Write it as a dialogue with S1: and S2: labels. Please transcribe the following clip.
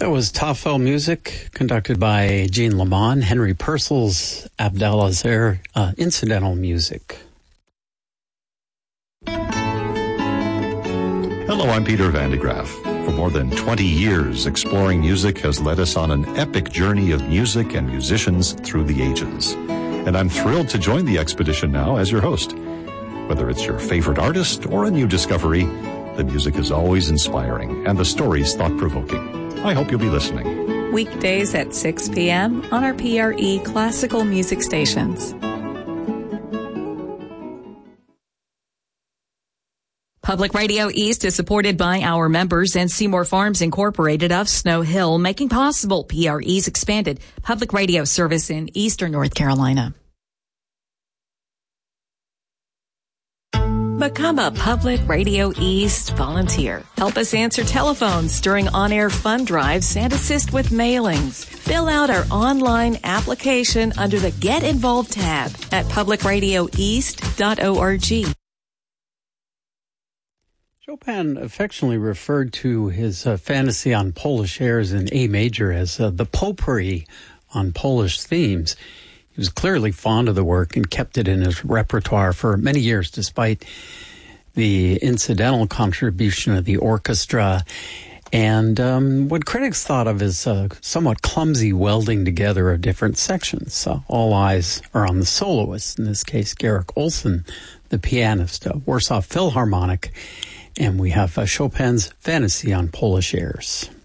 S1: That was Tafel music conducted by Jean Lamont, Henry Purcell's Abdelazar incidental music.
S2: Hello, I'm Peter Van de Graaf. For more than 20 years, exploring music has led us on an epic journey of music and musicians through the ages. And I'm thrilled to join the expedition now as your host. Whether it's your favorite artist or a new discovery, the music is always inspiring and the stories thought-provoking. I hope you'll be listening.
S3: Weekdays at 6 p.m. on our PRE classical music stations. Public Radio East is supported by our members and Seymour Farms Incorporated of Snow Hill, making possible PRE's expanded public radio service in eastern North Carolina. Become a Public Radio East volunteer. Help us answer telephones during on-air fund drives and assist with mailings. Fill out our online application under the Get Involved tab at publicradioeast.org.
S1: Chopin affectionately referred to his fantasy on Polish airs in A major as the potpourri on Polish themes. He was clearly fond of the work and kept it in his repertoire for many years, despite the incidental contribution of the orchestra and what critics thought of as somewhat clumsy welding together of different sections. All eyes are on the soloist, in this case, Garrick Olson, the pianist, Warsaw Philharmonic, and we have Chopin's Fantasy on Polish airs.